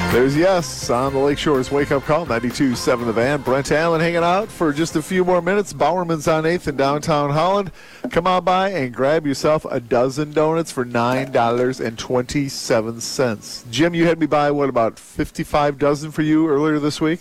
There's Yes on the Lakeshore's Wake Up Call, 92.7 The Van. Brent Allen hanging out for just a few more minutes. Bowerman's on 8th in downtown Holland. Come on by and grab yourself a dozen donuts for $9.27. Jim, you had me buy, about 55 dozen for you earlier this week?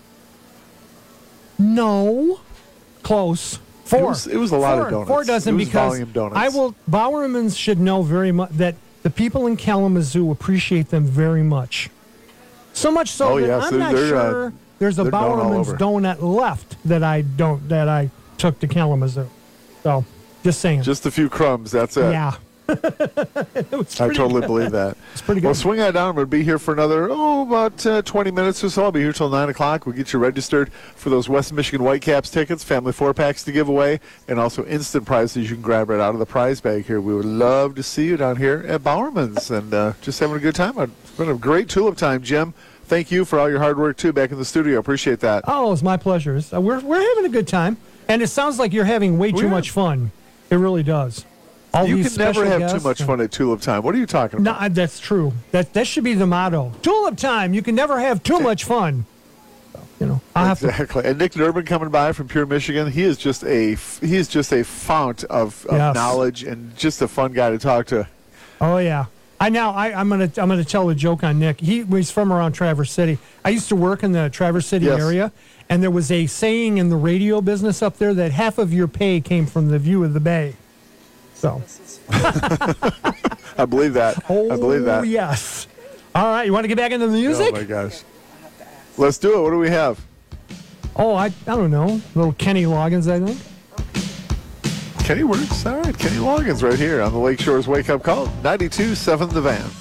No. Close. Four. It was a lot of donuts. 4 dozen, it was because volume donuts. Bowerman's should know very much that the people in Kalamazoo appreciate them very much. So much so that I'm not sure there's a Bowerman's donut left that I took to Kalamazoo. So, just saying. Just a few crumbs, that's it. Yeah. I totally believe that. It's pretty good. Well, swing on down. I'm going to be here for another, about 20 minutes or so. I'll be here till 9 o'clock. We'll get you registered for those West Michigan Whitecaps tickets, family 4-packs to give away, and also instant prizes you can grab right out of the prize bag here. We would love to see you down here at Bowerman's and just having a good time. It's been a great tulip time, Jim. Thank you for all your hard work, too, back in the studio. Appreciate that. Oh, it's my pleasure. We're having a good time, and it sounds like you're having way too much fun. It really does. You can never have too much fun at Tulip Time. What are you talking about? No, that's true. That should be the motto. Tulip Time. You can never have too much fun. Exactly. And Nick Durbin coming by from Pure Michigan. He is just a fount of knowledge and just a fun guy to talk to. Oh yeah. I'm gonna tell a joke on Nick. He's from around Traverse City. I used to work in the Traverse City area, and there was a saying in the radio business up there that half of your pay came from the view of the bay. So, I believe that. Oh, I believe that. Yes. All right, you want to get back into the music? Oh my gosh. Let's do it. What do we have? Oh, I don't know. Little Kenny Loggins, I think. Kenny works. All right, Kenny Loggins right here on the Lakeshore's Wake Up Call, 92.7 The Van.